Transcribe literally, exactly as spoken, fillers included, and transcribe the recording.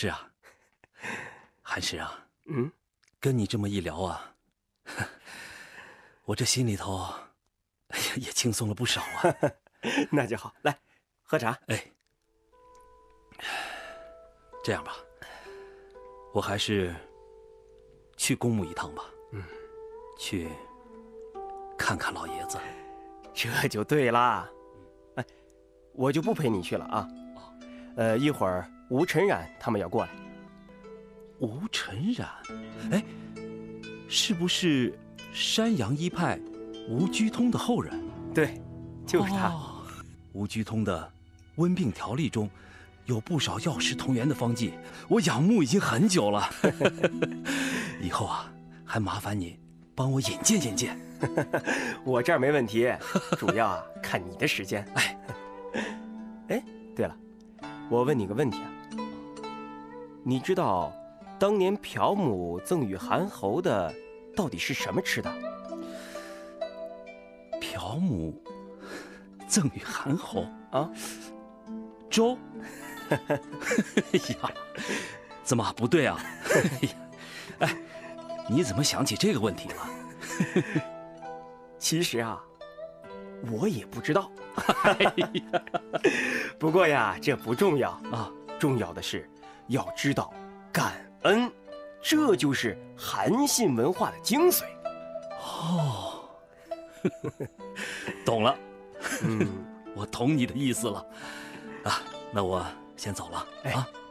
是啊，韩师啊， 嗯， 跟你这么一聊啊，我这心里头，哎呀，也轻松了不少啊。 那就好，来喝茶。 哎，这样吧，我还是去公墓一趟吧。 嗯， 去看看老爷子。 这就对啦。哎，我就不陪你去了啊。呃，一会儿吴晨冉他们要过来。 吴晨冉，哎，是不是山阳一派吴居通的后人？ 对，就是他。 哦，吴居通的温病条例中有不少药食同源的方剂，我仰慕已经很久了。以后啊，还麻烦你帮我引荐引荐。 我这儿没问题，主要啊看你的时间。 哎， 哎，对了，我问你个问题啊，你知道当年朴母赠与韩侯的到底是什么吃的？ 朴母赠与韩侯啊， 粥。哎呀，怎么不对啊？哎，你怎么想起这个问题了？ 其实啊，我也不知道。不过呀，这不重要啊，重要的是要知道感恩，这就是韩信文化的精髓。 哦，懂了。 嗯， 我懂你的意思了。啊，那我先走了。 哎、 啊。